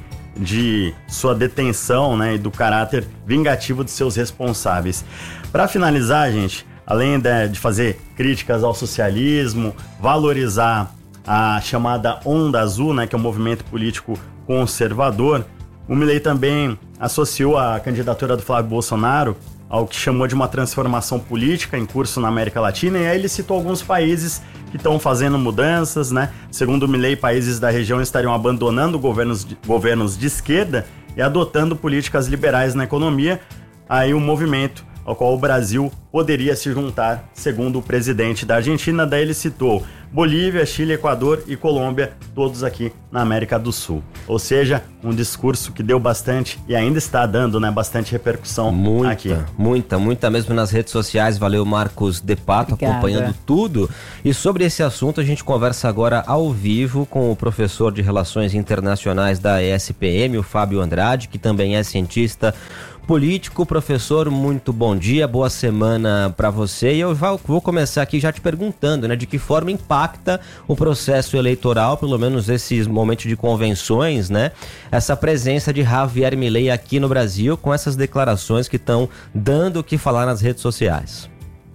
de sua detenção, né, e do caráter vingativo de seus responsáveis. Para finalizar, gente, além de fazer críticas ao socialismo, valorizar a chamada Onda Azul, né, que é um movimento político conservador, o Milei também associou a candidatura do Flávio Bolsonaro ao que chamou de uma transformação política em curso na América Latina, e aí ele citou alguns países que estão fazendo mudanças, né? Segundo Milei, países da região estariam abandonando governos de esquerda e adotando políticas liberais na economia, aí um movimento ao qual o Brasil poderia se juntar, segundo o presidente da Argentina. Daí ele citou Bolívia, Chile, Equador e Colômbia, todos aqui na América do Sul. Ou seja, um discurso que deu bastante e ainda está dando, né, bastante repercussão aqui. Muita mesmo nas redes sociais. Valeu, Marcos De Pato, acompanhando tudo. E sobre esse assunto a gente conversa agora ao vivo com o professor de Relações Internacionais da ESPM, o Fábio Andrade, que também é cientista político. Professor, muito bom dia, boa semana para você. E eu vou começar aqui já te perguntando, né, de que forma impacta o processo eleitoral, pelo menos esses momentos de convenções, né, essa presença de Javier Milei aqui no Brasil, com essas declarações que estão dando o que falar nas redes sociais.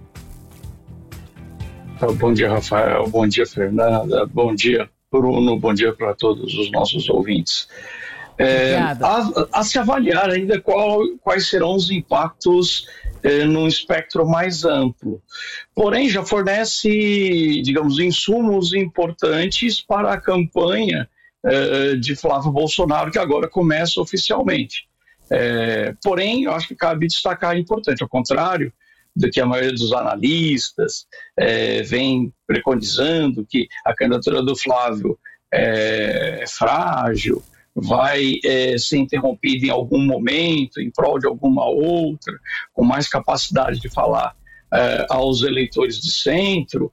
Bom dia, Rafael, bom dia, Fernanda, bom dia, Bruno, bom dia para todos os nossos ouvintes. A se avaliar ainda quais serão os impactos num espectro mais amplo. Porém, já fornece, digamos, insumos importantes para a campanha de Flávio Bolsonaro, que agora começa oficialmente. Porém, eu acho que cabe destacar importante, ao contrário do que a maioria dos analistas vem preconizando, que a candidatura do Flávio é frágil, vai ser interrompida em algum momento, em prol de alguma outra, com mais capacidade de falar aos eleitores de centro.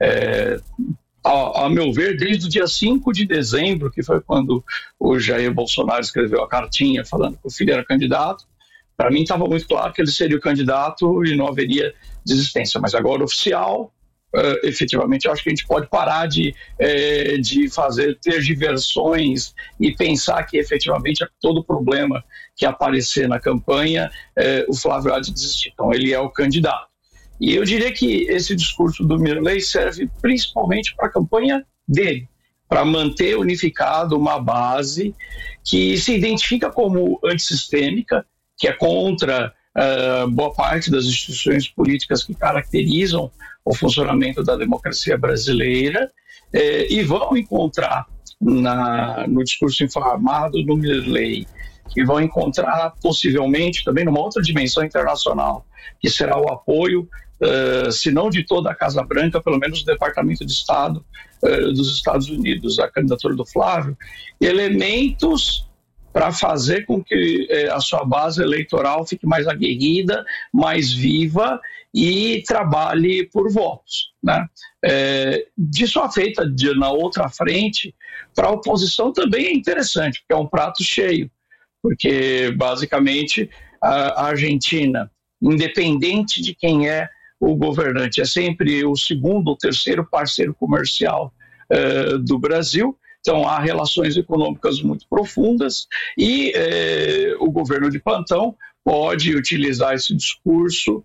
A meu ver, desde o dia 5 de dezembro, que foi quando o Jair Bolsonaro escreveu a cartinha falando que o filho era candidato, para mim estava muito claro que ele seria o candidato e não haveria desistência. Mas agora, oficial, efetivamente, eu acho que a gente pode parar de fazer tergiversões e pensar que efetivamente todo problema que aparecer na campanha, o Flávio há de desistir. Então, ele é o candidato. E eu diria que esse discurso do Milei serve principalmente para a campanha dele, para manter unificado uma base que se identifica como antissistêmica, que é contra boa parte das instituições políticas que caracterizam o funcionamento da democracia brasileira, e vão encontrar no discurso inflamado do Milei, que vão encontrar possivelmente também numa outra dimensão internacional, que será o apoio, se não de toda a Casa Branca, pelo menos do Departamento de Estado dos Estados Unidos, a candidatura do Flávio, elementos para fazer com que a sua base eleitoral fique mais aguerrida, mais viva e trabalhe por votos, né? Disso a feita na outra frente, para a oposição também é interessante, porque é um prato cheio, porque basicamente a Argentina, independente de quem é o governante, é sempre o segundo ou terceiro parceiro comercial do Brasil. Então, há relações econômicas muito profundas e o governo de plantão pode utilizar esse discurso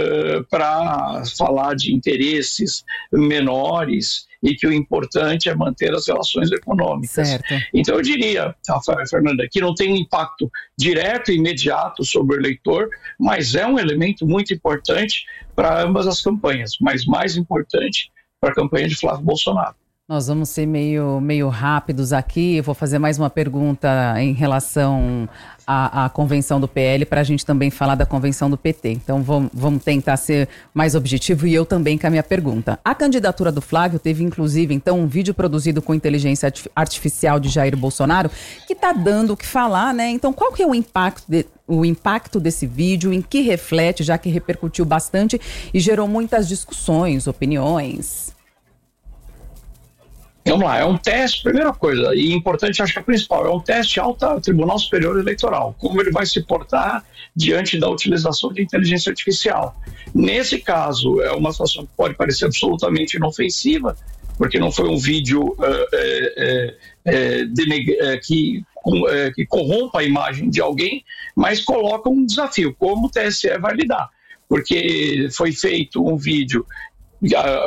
para falar de interesses menores e que o importante é manter as relações econômicas. Certo. Então, eu diria, Rafael e Fernanda, que não tem um impacto direto e imediato sobre o eleitor, mas é um elemento muito importante para ambas as campanhas, mas mais importante para a campanha de Flávio Bolsonaro. Nós vamos ser meio rápidos aqui. Eu vou fazer mais uma pergunta em relação à convenção do PL, para a gente também falar da convenção do PT. Então vamos tentar ser mais objetivo, e eu também com a minha pergunta. A candidatura do Flávio teve, inclusive, então, um vídeo produzido com inteligência artificial de Jair Bolsonaro, que está dando o que falar, né? Então, qual que é o impacto desse vídeo, em que reflete, já que repercutiu bastante e gerou muitas discussões, opiniões? Vamos lá, é um teste, primeira coisa, e importante, acho que a principal, é um teste ao Tribunal Superior Eleitoral, como ele vai se portar diante da utilização de inteligência artificial. Nesse caso, é uma situação que pode parecer absolutamente inofensiva, porque não foi um vídeo que corrompa a imagem de alguém, mas coloca um desafio, como o TSE vai lidar, porque foi feito um vídeo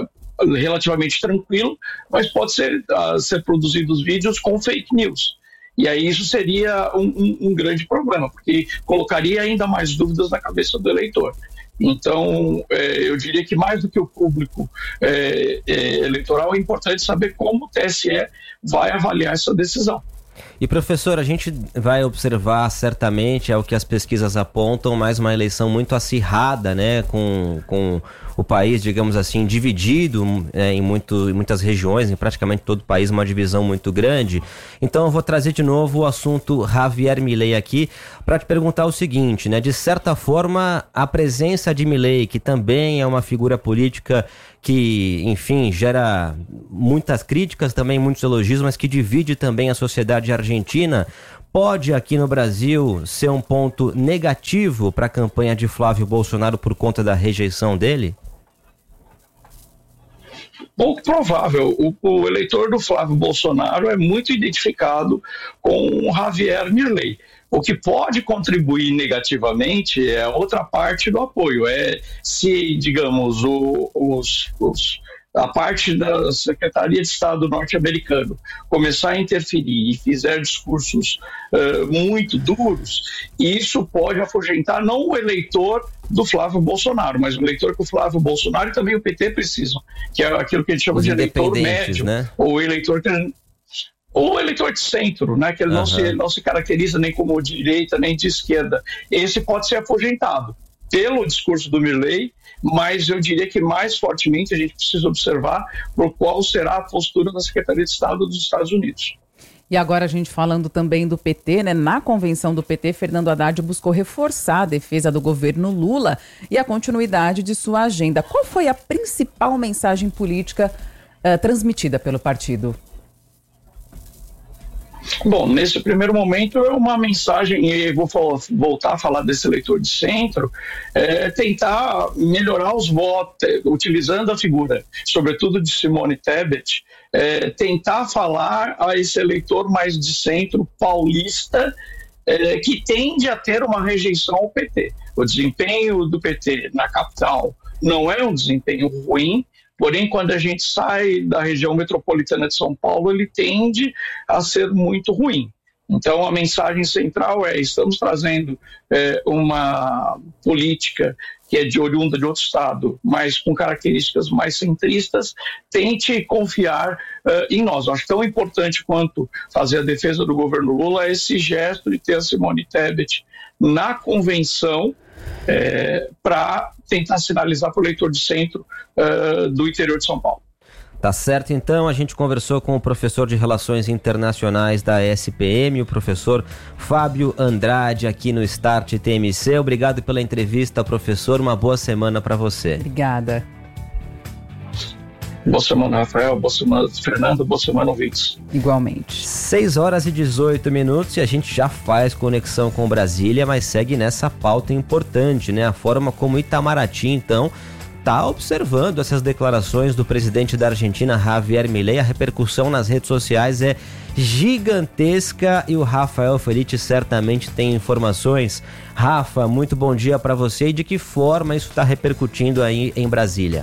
relativamente tranquilo, mas pode ser produzidos vídeos com fake news. E aí isso seria um grande problema, porque colocaria ainda mais dúvidas na cabeça do eleitor. Então, eu diria que mais do que o público eleitoral, é importante saber como o TSE vai avaliar essa decisão. E, professor, a gente vai observar certamente, é o que as pesquisas apontam, mais uma eleição muito acirrada, né, com o país, digamos assim, dividido em muitas regiões, em praticamente todo o país, uma divisão muito grande. Então eu vou trazer de novo o assunto Javier Milei aqui para te perguntar o seguinte, né, de certa forma a presença de Milei, que também é uma figura política que, enfim, gera muitas críticas, também muitos elogios, mas que divide também a sociedade argentina, pode aqui no Brasil ser um ponto negativo para a campanha de Flávio Bolsonaro por conta da rejeição dele? Pouco provável. O eleitor do Flávio Bolsonaro é muito identificado com o Javier Milei. O que pode contribuir negativamente é outra parte do apoio. É se, digamos, a parte da Secretaria de Estado norte-americano começar a interferir e fizer discursos muito duros, isso pode afugentar não o eleitor do Flávio Bolsonaro, mas o eleitor que o Flávio Bolsonaro e também o PT precisam, que é aquilo que a gente chama de eleitor médio, né? Ou eleitor de centro, né? Que ele não se caracteriza nem como direita nem de esquerda. Esse pode ser afugentado pelo discurso do Milei, mas eu diria que mais fortemente a gente precisa observar por qual será a postura da Secretaria de Estado dos Estados Unidos. E agora a gente falando também do PT, né? Na convenção do PT, Fernando Haddad buscou reforçar a defesa do governo Lula e a continuidade de sua agenda. Qual foi a principal mensagem política transmitida pelo partido? Bom, nesse primeiro momento é uma mensagem, e vou voltar a falar desse eleitor de centro, tentar melhorar os votos, utilizando a figura, sobretudo de Simone Tebet, tentar falar a esse eleitor mais de centro paulista, que tende a ter uma rejeição ao PT. O desempenho do PT na capital não é um desempenho ruim, porém, quando a gente sai da região metropolitana de São Paulo, ele tende a ser muito ruim. Então, a mensagem central estamos trazendo uma política que é oriunda de outro estado, mas com características mais centristas, tente confiar em nós. Acho tão importante quanto fazer a defesa do governo Lula é esse gesto de ter a Simone Tebet na convenção, para tentar sinalizar para o eleitor de centro do interior de São Paulo. Tá certo, então a gente conversou com o professor de Relações Internacionais da SPM, o professor Fábio Andrade, aqui no Start TMC. Obrigado pela entrevista, professor, uma boa semana para você. Obrigada. Boa semana, Rafael. Boa semana, Fernando. Boa semana, ouvintes. Igualmente. 6h18 e a gente já faz conexão com Brasília, mas segue nessa pauta importante, né? A forma como Itamaraty, então, está observando essas declarações do presidente da Argentina, Javier Milei. A repercussão nas redes sociais é gigantesca e o Rafael Felitti certamente tem informações. Rafa, muito bom dia para você. E de que forma isso está repercutindo aí em Brasília?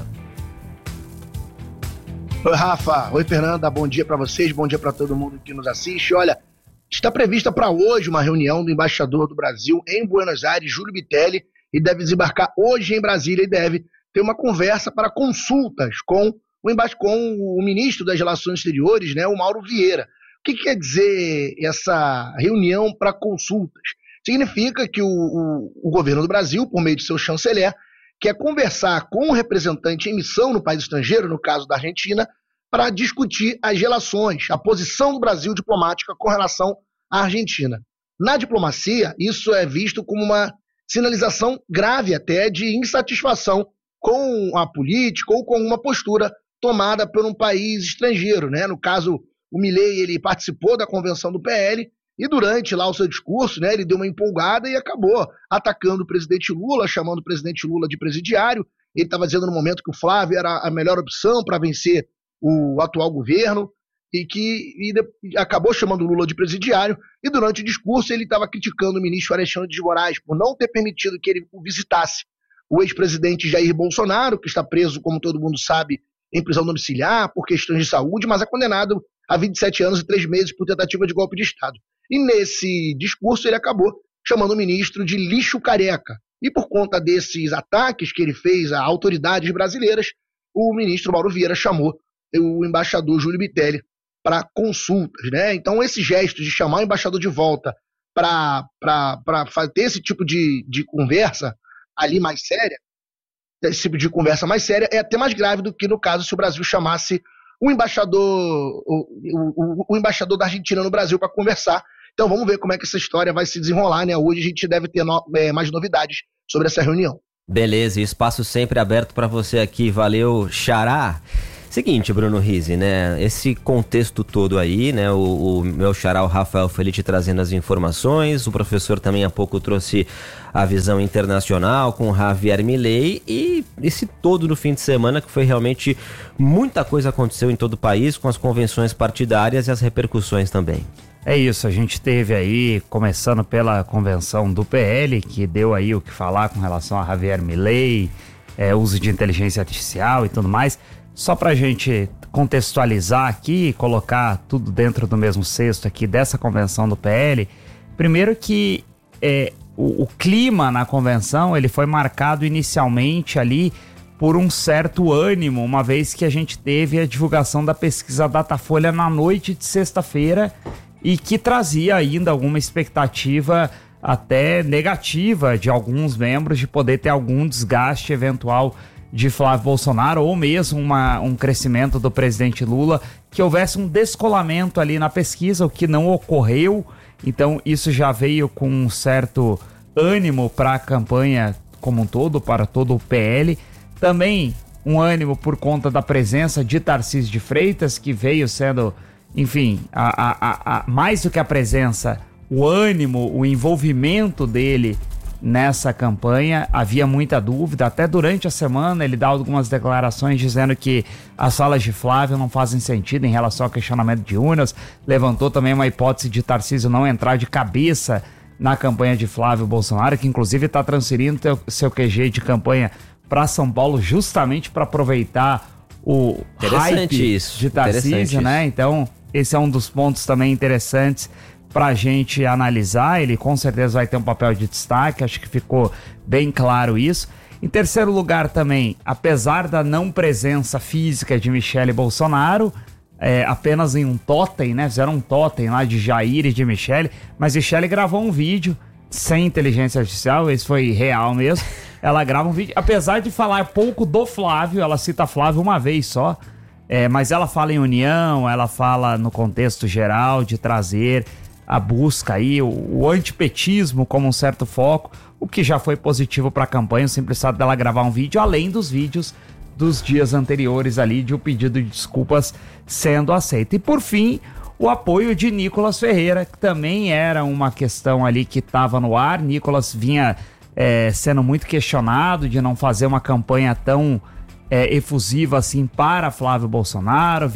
Oi, Rafa. Oi, Fernanda. Bom dia para vocês, bom dia para todo mundo que nos assiste. Olha, está prevista para hoje uma reunião do embaixador do Brasil em Buenos Aires, Júlio Bitelli, e deve desembarcar hoje em Brasília e deve ter uma conversa para consultas com o ministro das Relações Exteriores, né, o Mauro Vieira. O que quer dizer essa reunião para consultas? Significa que o governo do Brasil, por meio de seu chanceler, quer conversar com um representante em missão no país estrangeiro, no caso da Argentina, para discutir as relações, a posição do Brasil diplomática com relação à Argentina. Na diplomacia, isso é visto como uma sinalização grave até de insatisfação com a política ou com uma postura tomada por um país estrangeiro, né? No caso, o Milei, ele participou da convenção do PL e durante lá o seu discurso, né, ele deu uma empolgada e acabou atacando o presidente Lula, chamando o presidente Lula de presidiário. Ele estava dizendo no momento que o Flávio era a melhor opção para vencer o atual governo e acabou chamando o Lula de presidiário. E durante o discurso ele estava criticando o ministro Alexandre de Moraes por não ter permitido que ele o visitasse. O ex-presidente Jair Bolsonaro, que está preso, como todo mundo sabe, em prisão domiciliar por questões de saúde, mas é condenado a 27 anos e 3 meses por tentativa de golpe de Estado. E nesse discurso ele acabou chamando o ministro de lixo careca. E por conta desses ataques que ele fez a autoridades brasileiras, o ministro Mauro Vieira chamou o embaixador Júlio Bitelli para consultas, né? Então esse gesto de chamar o embaixador de volta para ter esse tipo de conversa ali mais séria, esse tipo de conversa mais séria, é até mais grave do que no caso se o Brasil chamasse o embaixador da Argentina no Brasil para conversar. Então vamos ver como é que essa história vai se desenrolar, né? Hoje a gente deve ter mais novidades sobre essa reunião. Beleza, e espaço sempre aberto para você aqui. Valeu, Xará. Seguinte, Bruno Rizzi, né? Esse contexto todo aí, né? O meu xará, o Rafael Felitti, trazendo as informações. O professor também há pouco trouxe a visão internacional com o Javier Milei. E esse todo no fim de semana que foi realmente muita coisa aconteceu em todo o país com as convenções partidárias e as repercussões também. É isso, a gente teve aí, começando pela convenção do PL, que deu aí o que falar com relação a Javier Milei, uso de inteligência artificial e tudo mais. Só pra gente contextualizar aqui e colocar tudo dentro do mesmo cesto aqui dessa convenção do PL, primeiro que o clima na convenção ele foi marcado inicialmente ali por um certo ânimo, uma vez que a gente teve a divulgação da pesquisa Datafolha na noite de sexta-feira e que trazia ainda alguma expectativa até negativa de alguns membros de poder ter algum desgaste eventual de Flávio Bolsonaro ou mesmo um crescimento do presidente Lula, que houvesse um descolamento ali na pesquisa, o que não ocorreu. Então isso já veio com um certo ânimo para a campanha como um todo, para todo o PL. Também um ânimo por conta da presença de Tarcísio de Freitas, que veio sendo, enfim, mais do que a presença, o ânimo, o envolvimento dele nessa campanha. Havia muita dúvida, até durante a semana ele dá algumas declarações dizendo que as falas de Flávio não fazem sentido em relação ao questionamento de urnas. Levantou também uma hipótese de Tarcísio não entrar de cabeça na campanha de Flávio Bolsonaro, que inclusive está transferindo seu QG de campanha para São Paulo justamente para aproveitar o hype de Tarcísio, né? Então esse é um dos pontos também interessantes para a gente analisar. Ele com certeza vai ter um papel de destaque, acho que ficou bem claro isso. Em terceiro lugar também, apesar da não presença física de Michele Bolsonaro, apenas em um totem, né? Fizeram um totem lá de Jair e de Michele, mas Michele gravou um vídeo sem inteligência artificial, esse foi real mesmo. Ela grava um vídeo, apesar de falar pouco do Flávio, ela cita Flávio uma vez só, mas ela fala em união, ela fala no contexto geral de trazer a busca aí, o antipetismo como um certo foco, o que já foi positivo para a campanha, o simples fato dela gravar um vídeo, além dos vídeos dos dias anteriores ali, de um pedido de desculpas sendo aceito. E por fim, o apoio de Nicolas Ferreira, que também era uma questão ali que estava no ar. Nicolas vinha sendo muito questionado de não fazer uma campanha tão efusiva assim para Flávio Bolsonaro,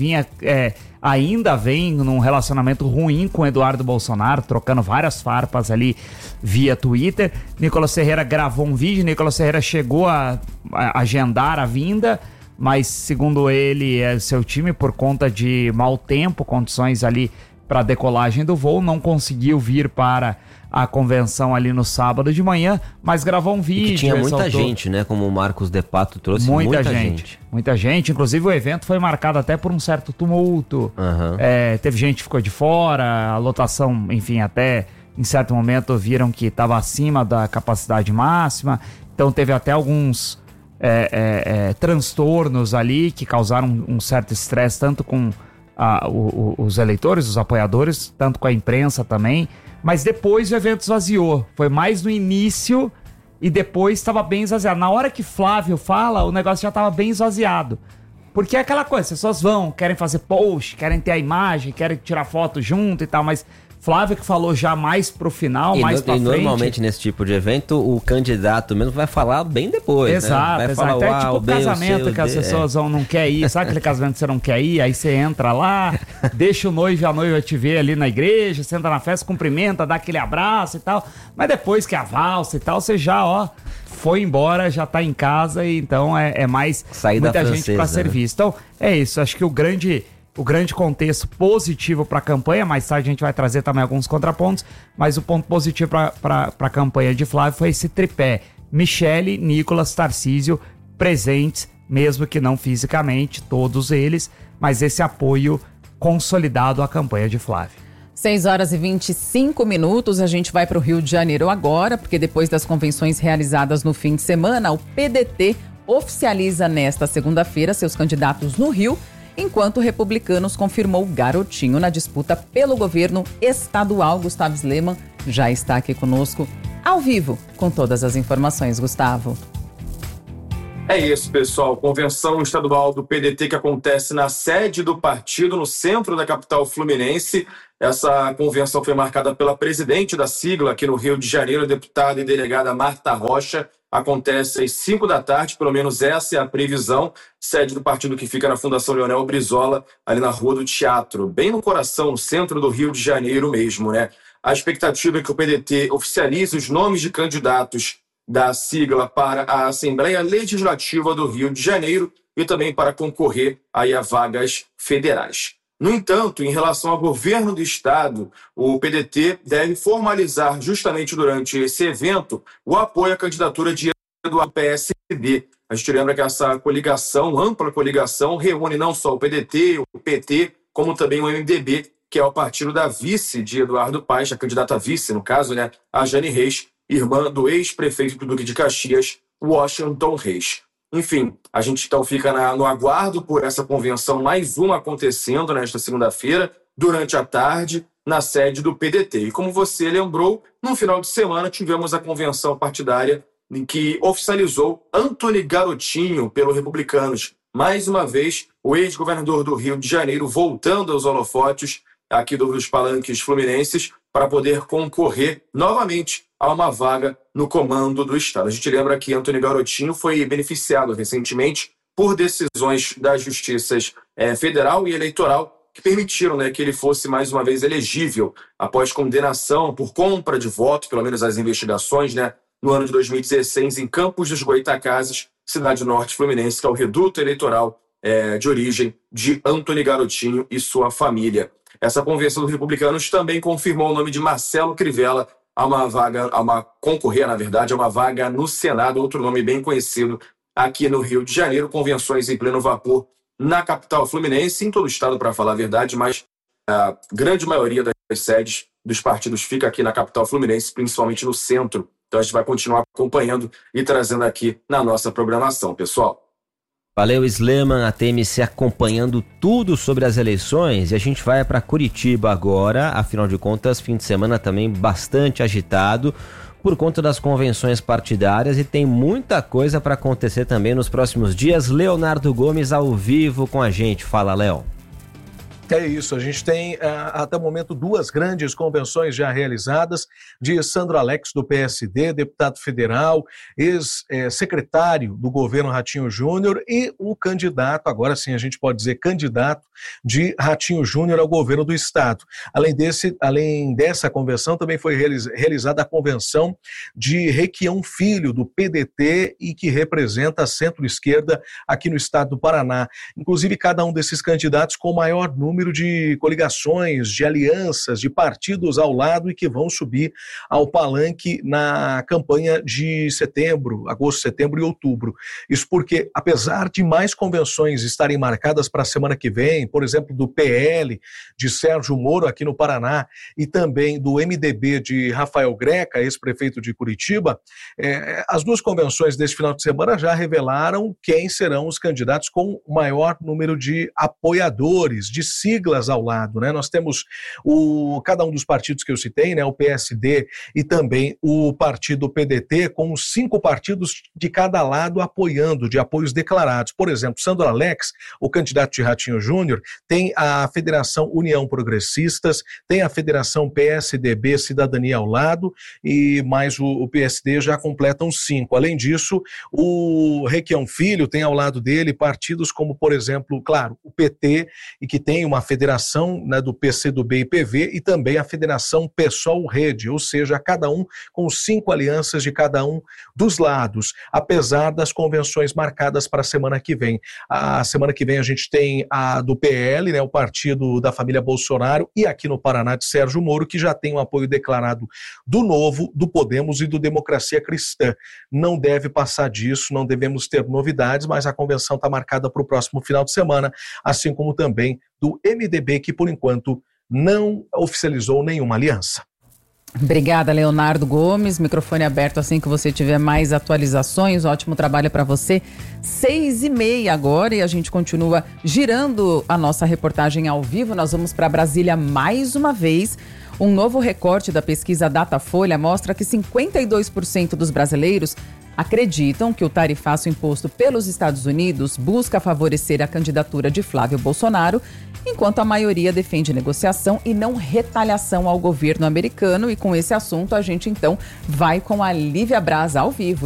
ainda vem num relacionamento ruim com Eduardo Bolsonaro, trocando várias farpas ali via Twitter. Nicolas Ferreira gravou um vídeo, Nicolas Ferreira chegou a agendar a vinda, mas segundo ele, seu time, por conta de mau tempo, condições ali para decolagem do voo, não conseguiu vir para a convenção ali no sábado de manhã, mas gravou um vídeo. E que tinha muita gente, né? Como o Marcos De Pato trouxe, muita gente. Muita gente. Inclusive o evento foi marcado até por um certo tumulto. Teve gente que ficou de fora, a lotação, enfim, até em certo momento viram que estava acima da capacidade máxima. Então teve até alguns transtornos ali que causaram um certo estresse, tanto com os eleitores, os apoiadores, tanto com a imprensa também. Mas depois o evento esvaziou. Foi mais no início e depois estava bem esvaziado. Na hora que Flávio fala, o negócio já estava bem esvaziado. Porque é aquela coisa, as pessoas querem fazer post, querem ter a imagem, querem tirar foto junto e tal, mas Flávio que falou já mais pro final, mais pra frente. E normalmente nesse tipo de evento, o candidato mesmo vai falar bem depois, exato, né? Vai falar até tipo casamento que as pessoas não querem ir. Sabe aquele casamento que você não quer ir? Aí você entra lá, deixa o noivo e a noiva te ver ali na igreja, senta na festa, cumprimenta, dá aquele abraço e tal. Mas depois que a valsa e tal, você já, foi embora, já tá em casa, e então é mais sair muita gente pra serviço. Então, é isso. Acho que o grande o grande contexto positivo para a campanha. Mais tarde a gente vai trazer também alguns contrapontos, mas o ponto positivo para a campanha de Flávio foi esse tripé: Michele, Nicolas, Tarcísio presentes, mesmo que não fisicamente, todos eles, mas esse apoio consolidado à campanha de Flávio. 6h25, a gente vai para o Rio de Janeiro agora, porque depois das convenções realizadas no fim de semana, o PDT oficializa nesta segunda-feira seus candidatos no Rio, enquanto Republicanos confirmou Garotinho na disputa pelo governo estadual. Gustavo Sleman já está aqui conosco, ao vivo, com todas as informações. Gustavo. É isso, pessoal. Convenção estadual do PDT que acontece na sede do partido, no centro da capital fluminense. Essa convenção foi marcada pela presidente da sigla aqui no Rio de Janeiro, a deputada e delegada Marta Rocha. Acontece às 5 da tarde, pelo menos essa é a previsão. Sede do partido que fica na Fundação Leonel Brizola, ali na Rua do Teatro, bem no coração, no centro do Rio de Janeiro mesmo, né? A expectativa é que o PDT oficialize os nomes de candidatos da sigla para a Assembleia Legislativa do Rio de Janeiro e também para concorrer aí a vagas federais. No entanto, em relação ao governo do estado, o PDT deve formalizar justamente durante esse evento o apoio à candidatura de Eduardo PSD. A gente lembra que essa coligação, ampla coligação, reúne não só o PDT, o PT, como também o MDB, que é o partido da vice de Eduardo Paes, a candidata vice, no caso, né, a Jane Reis, irmã do ex-prefeito do Duque de Caxias, Washington Reis. Enfim, a gente então fica no aguardo por essa convenção, mais uma acontecendo nesta segunda-feira, durante a tarde, na sede do PDT. E como você lembrou, no final de semana tivemos a convenção partidária em que oficializou Antony Garotinho pelo Republicanos. Mais uma vez, o ex-governador do Rio de Janeiro voltando aos holofotes aqui dos palanques fluminenses para poder concorrer novamente a uma vaga no comando do estado. A gente lembra que Antony Garotinho foi beneficiado recentemente por decisões das justiças federal e eleitoral que permitiram, né, que ele fosse mais uma vez elegível após condenação por compra de voto, pelo menos as investigações, né, no ano de 2016 em Campos dos Goytacazes, cidade norte fluminense, que é o reduto eleitoral de origem de Antony Garotinho e sua família. Essa convenção dos Republicanos também confirmou o nome de Marcelo Crivella a concorrer, na verdade, a uma vaga no Senado, outro nome bem conhecido aqui no Rio de Janeiro. Convenções em pleno vapor na capital fluminense, em todo o estado, para falar a verdade, mas a grande maioria das sedes dos partidos fica aqui na capital fluminense, principalmente no centro. Então a gente vai continuar acompanhando e trazendo aqui na nossa programação, pessoal. Valeu, Sleman, a TMC acompanhando tudo sobre as eleições, e a gente vai para Curitiba agora, afinal de contas, fim de semana também bastante agitado por conta das convenções partidárias, e tem muita coisa para acontecer também nos próximos dias. Leonardo Gomes ao vivo com a gente. Fala, Léo. É isso, a gente tem até o momento 2 grandes convenções já realizadas, de Sandro Alex do PSD, deputado federal, ex-secretário do governo Ratinho Júnior, e o candidato, agora sim a gente pode dizer candidato de Ratinho Júnior ao governo do estado. Além dessa convenção, também foi realizada a convenção de Requião Filho, do PDT, e que representa a centro-esquerda aqui no estado do Paraná. Inclusive, cada um desses candidatos com maior número de coligações, de alianças, de partidos ao lado e que vão subir ao palanque na campanha de agosto, setembro e outubro. Isso porque, apesar de mais convenções estarem marcadas para a semana que vem, por exemplo, do PL de Sérgio Moro aqui no Paraná e também do MDB de Rafael Greca, ex-prefeito de Curitiba, as 2 convenções deste final de semana já revelaram quem serão os candidatos com o maior número de apoiadores, de siglas ao lado, né? Nós temos cada um dos partidos que eu citei, né? O PSD e também o partido PDT, com 5 partidos de cada lado apoiando, de apoios declarados. Por exemplo, Sandro Alex, o candidato de Ratinho Júnior, tem a Federação União Progressistas, tem a Federação PSDB Cidadania ao lado, e mais o PSD já completam 5. Além disso, o Requião Filho tem ao lado dele partidos como, por exemplo, claro, o PT, e que tem uma a federação, né, do PCdoB e PV e também a federação PSOL-Rede, ou seja, cada um com 5 alianças de cada um dos lados, apesar das convenções marcadas para a semana que vem. A semana que vem a gente tem a do PL, né, o partido da família Bolsonaro, e aqui no Paraná de Sérgio Moro, que já tem um apoio declarado do Novo, do Podemos e do Democracia Cristã. Não deve passar disso, não devemos ter novidades, mas a convenção está marcada para o próximo final de semana, assim como também do MDB, que por enquanto não oficializou nenhuma aliança. Obrigada, Leonardo Gomes. Microfone aberto assim que você tiver mais atualizações. Ótimo trabalho para você. 6h30 agora e a gente continua girando a nossa reportagem ao vivo. Nós vamos para Brasília mais uma vez. Um novo recorte da pesquisa Datafolha mostra que 52% dos brasileiros acreditam que o tarifaço imposto pelos Estados Unidos busca favorecer a candidatura de Flávio Bolsonaro, enquanto a maioria defende negociação e não retaliação ao governo americano. E com esse assunto a gente então vai com a Lívia Braz ao vivo.